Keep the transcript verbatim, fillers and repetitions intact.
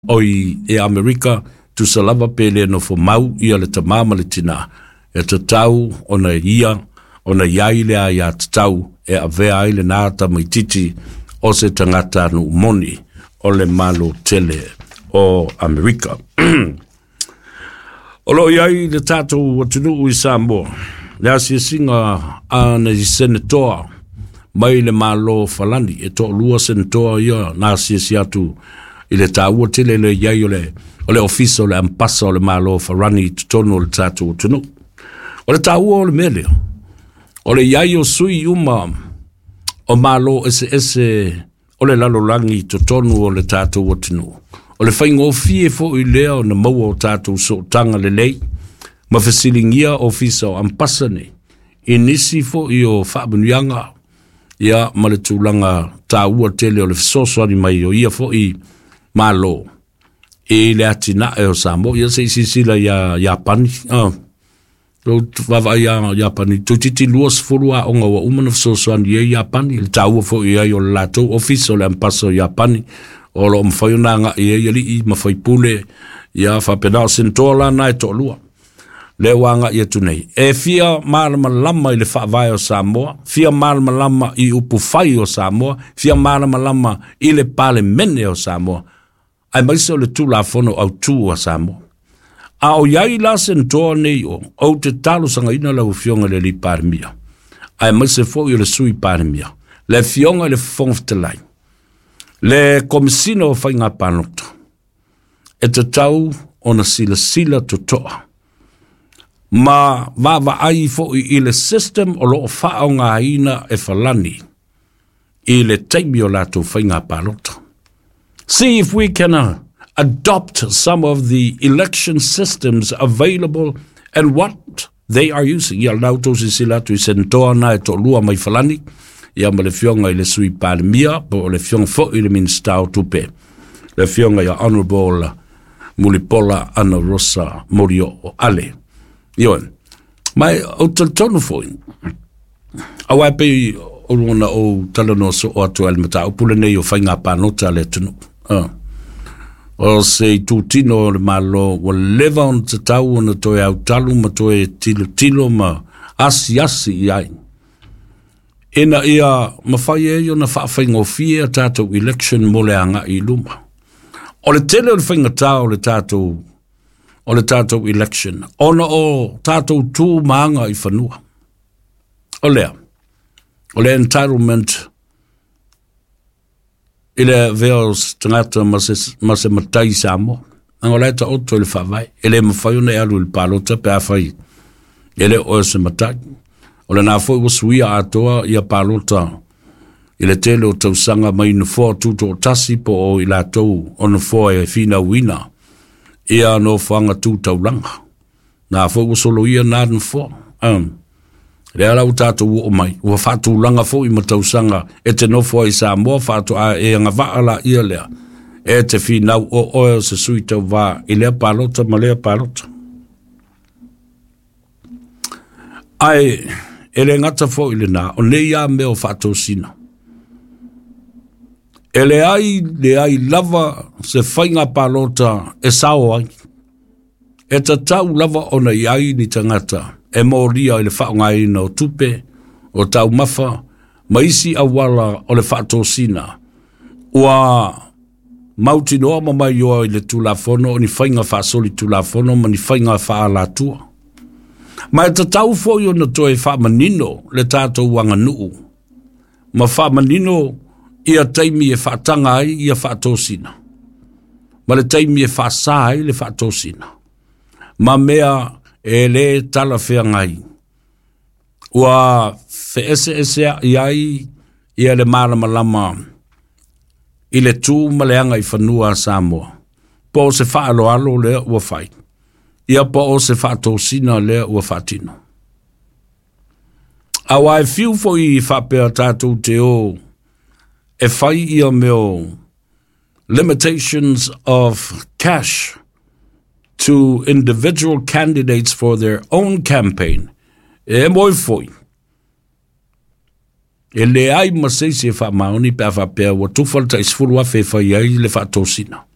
oi e Amerika tu salava pele no fo mau ia le tamama le tina e te tau o na ia o na iai a ia te tau e a vea aile nāta mai titi o se tangata no moni o le malo tele o Amerika. O lo iai le tātou watunu i Samoa, le asi singa a na i senator mai le malo falani e to lua senator ia na si si atu i le tāua tele le iai o le o le ofisa o le ampasa o le malo falani tutono le tātou watunu. O le tāua o le mele o le iai o sui uma o malo ese ese o le lalolangi tutono o le tātou watunu. O le whaingo fie fo i lea o na maua o tātou so tanga le lei, ma fasilingia ofisa o ampasane, i nisi fo i o whaabunyanga, ia ma le tūlanga tā ua tele o le fisoswani mai o ia fo i malo, e le atina e o Samoa, ia se isisila ia Japani, ah, vava ia Japani, tu titi luas furua o ngawa umana fisoswani ia Japani, le tā ua fo i ai o le lato ofisa o le ampasa o Japani, o lo mawhaiunanga i e ali i mawhaipule i a whapenao sintola na e tolua. Le wanga i atu nei. E fia marama lama i le whaavai o Samoa, fia marama lama i upu whai o Samoa, fia marama lama i le pale mene o Samoa. Ai maise o le tūla whono au tū o Samoa. A o iai la sintola nei o, au te talo sanga ina lau fionga le li paremia. Ai maise fo i le sui paremia. Le fionga le whongftelai. Le komisino o whainga panota. E te tau o na sila sila to toa. Ma wawa ai fo i le system o loo whao ngā ina e whalani. I le teimi o lato whainga panota. See if we can uh, adopt some of the election systems available and what they are using. Ia lauto si sila tu i sentoa na e to lua mai whalani. Ia ma le fionga i le sui palemia, po le fionga fo i le minsta o tupe. Le fionga ia Honorable Mulipola Ana Rosa Morio o Ale. Ioen, mai o taltonu fo i. A wai pe o rona o talano so o atu alimata, o pule nei o whainga panota le tunu. Uh. O se tu tino le malo, o leva on te tau o na toe au talu, ma toe tilo tilo, ma asi asi i ai. Ena ia mawhai e o na whaawhaingo fie a tātou election mo le anga i luma. O le tele o le whainga tā o le tātou, o le tātou election. Ona o tātou tū maanga i whanua. O lea. O le entitlement i le veos tangata ma se, ma se matai Samoa. Anga o leita oto i le whawai. E le mawhai o ne alu i palota pe a whai. E le o se matai. O le nā fwoi wasuia atoa i a palota i le tele o tausanga mai na fua tuto o tasi po o i la tau o na fua e fina wina i a no whanga tū taulanga. Nā fwoi wasolo ia nā na fua. Um, le ala u tātou o mai, ua whātu langa fwoi ma tausanga e te no fua i Samoa whātu a e anga waala ia lea. E te fina o oe se sui tau wā i lea palota ma lea palota. Ai... Ele ngata fo ile na, o le ia me o whato sina. Ele ai, le ai lava se whainga palota e sao ai. E ta tau lava o na iai ni tangata, e moria ile whaonga ina o tupe, o tau mafa, maisi awala o le whato sina. Ua mauti noa ma mai oa ile tula fono, o ni whainga whaasoli tula fono, ma ni whainga whaala tua. Ma e tatau fo yo na toe wha manino le tātou wanga nuu. Ma wha manino ia taimi e wha tanga ai ia wha tōsina. Ma le taimi e wha sā ai le wha tōsina. Ma mea e le tala whea ngai. Ua whe ese ese iai ia le marama lama i le tū ma le anga i whanua Samoa. Po se wha alo alo le ua whai. Ia pa o se whato sina lea ua whatino. A wai fiu fo i whapea tātou te o e whai ia meo limitations of cash to individual candidates for their own campaign. E moi foi. E le ai ma se se wha maoni pe a whapea wa tufal ta isfuru a whewhai ai le whato sina.